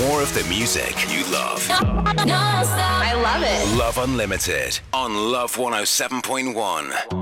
more of the music you love. I love it. Love Unlimited on Love 107.1.